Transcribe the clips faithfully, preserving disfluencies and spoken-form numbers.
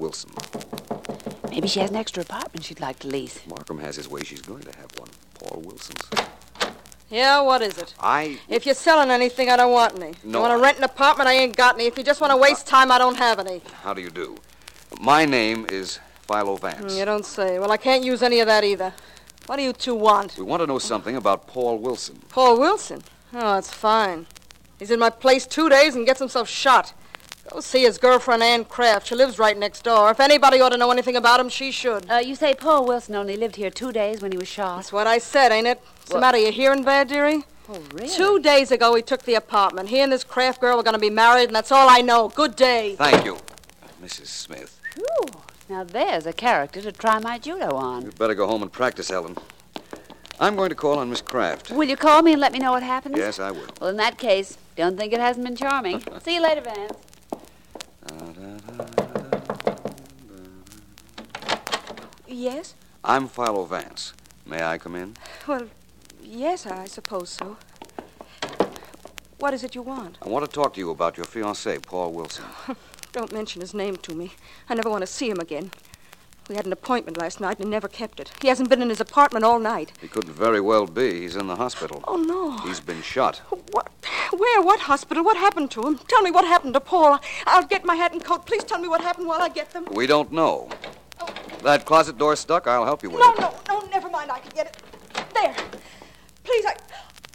Wilson. Maybe she has an extra apartment she'd like to lease. Markham has his way. She's going to have one. Paul Wilson's. Yeah, what is it? I... If you're selling anything, I don't want any. No, You want to I- rent an apartment, I ain't got any. If you just want to waste time, I don't have any. How do you do? My name is Philo Vance. You don't say. Well, I can't use any of that either. What do you two want? We want to know something about Paul Wilson. Paul Wilson? Oh, that's fine. He's in my place two days and gets himself shot. Go see his girlfriend, Ann Kraft. She lives right next door. If anybody ought to know anything about him, she should. Uh, you say Paul Wilson only lived here two days when he was shot? That's what I said, ain't it? What's the Well- matter, you hearing bad, dearie? Oh, really? Two days ago, he took the apartment. He and this Kraft girl were going to be married, and that's all I know. Good day. Thank you, Missus Smith. Ooh, now there's a character to try my judo on. You'd better go home and practice, Ellen. I'm going to call on Miss Kraft. Will you call me and let me know what happens? Yes, I will. Well, in that case, don't think it hasn't been charming. See you later, Vance. Yes? I'm Philo Vance. May I come in? Well, yes, I suppose so. What is it you want? I want to talk to you about your fiancé, Paul Wilson. Don't mention his name to me. I never want to see him again. We had an appointment last night and he never kept it. He hasn't been in his apartment all night. He couldn't very well be. He's in the hospital. Oh, no. He's been shot. What? Where? What hospital? What happened to him? Tell me what happened to Paul. I'll get my hat and coat. Please tell me what happened while I get them. We don't know. That closet door stuck. I'll help you with No, it. no, no, never mind. I can get it. There. Please, I...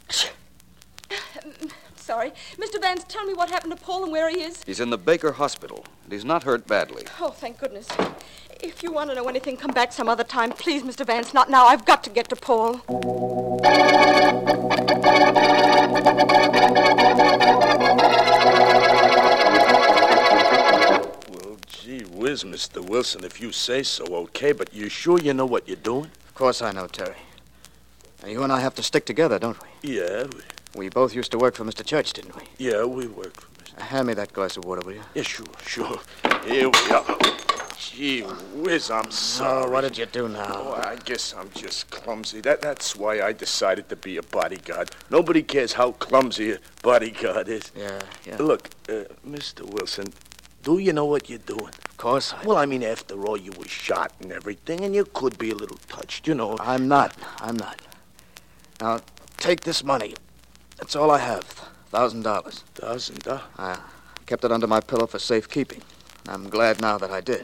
Sorry. Mister Vance, tell me what happened to Paul and where he is. He's in the Baker Hospital, and he's not hurt badly. Oh, thank goodness. If you want to know anything, come back some other time. Please, Mister Vance, not now. I've got to get to Paul. Well, gee whiz, Mister Wilson, if you say so, okay, but you sure you know what you're doing? Of course I know, Terry. Now, you and I have to stick together, don't we? Yeah, we, We both used to work for Mister Church, didn't we? yeah, we work for Mister Uh, hand me that glass of water, will you? Yeah, sure, sure. Here we are. Gee whiz, I'm sorry. Oh, what did you do now? Oh, I guess I'm just clumsy. That That's why I decided to be a bodyguard. Nobody cares how clumsy a bodyguard is. Yeah, yeah. Look, uh, Mister Wilson, do you know what you're doing? Of course I... Well, I mean, after all, you were shot and everything, and you could be a little touched, you know. I'm not. I'm not. Now, take this money. That's all I have. Thousand dollars. Thousand dollars? I kept it under my pillow for safekeeping. I'm glad now that I did.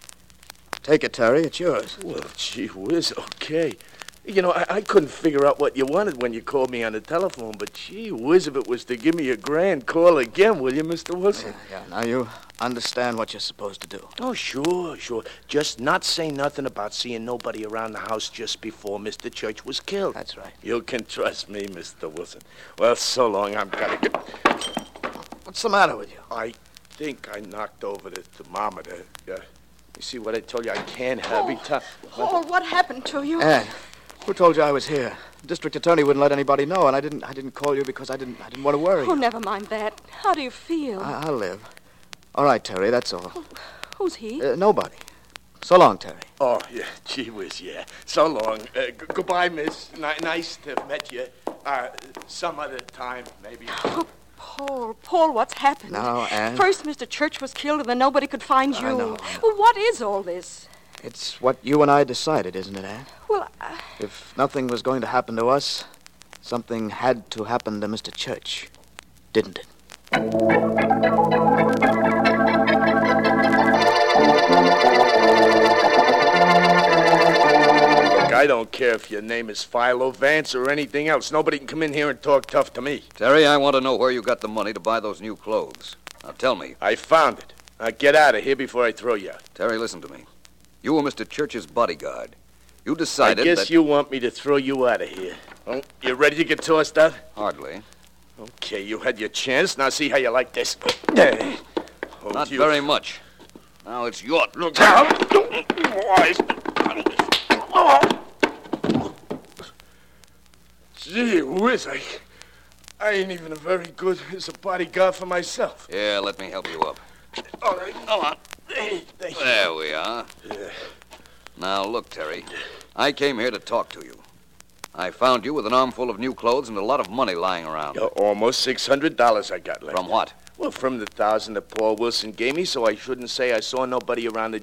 Take it, Terry. It's yours. Well, gee whiz, okay. You know, I, I couldn't figure out what you wanted when you called me on the telephone, but gee whiz, if it was to give me a grand, call again, will you, Mister Wilson? Yeah, yeah. Now you understand what you're supposed to do. Oh, sure, sure. Just not say nothing about seeing nobody around the house just before Mister Church was killed. That's right. You can trust me, Mister Wilson. Well, so long. I'm gonna get... What's the matter with you? I think I knocked over the thermometer. Uh, you see what I told you? I can't have every time... Paul, what happened to you? Ann, who told you I was here? The district attorney wouldn't let anybody know, and I didn't. I didn't call you because I didn't. I didn't want to worry. Oh, you. never mind that. How do you feel? I, I'll live. All right, Terry. That's all. Who's he? Uh, nobody. So long, Terry. Oh, yeah, gee whiz, yeah. So long. Uh, g- goodbye, miss. N- nice to have met you. Uh, some other time, maybe. Oh, Paul, Paul, what's happened? Now, Ann. First, Mister Church was killed, and then nobody could find you. I know, I know. Well, what is all this? It's what you and I decided, isn't it, Ann? Well, uh, If nothing was going to happen to us, something had to happen to Mister Church, didn't it? Look, I don't care if your name is Philo Vance or anything else. Nobody can come in here and talk tough to me. Terry, I want to know where you got the money to buy those new clothes. Now, tell me. I found it. Now, get out of here before I throw you out. Terry, listen to me. You were Mister Church's bodyguard. You I decided guess that... you want me to throw you out of here. Oh, you ready to get tossed out? Hardly. Okay, you had your chance. Now see how you like this. There. Oh, Not you- very much. Now it's your... Look out! Boys. Gee whiz, I, I ain't even very good as a bodyguard for myself. Yeah, let me help you up. All right, come on. Hey, thank you. There we are. Yeah. Now, look, Terry. I came here to talk to you. I found you with an armful of new clothes and a lot of money lying around. Yeah, almost six hundred dollars I got left. From what? Well, from the thousand that Paul Wilson gave me, so I shouldn't say I saw nobody around the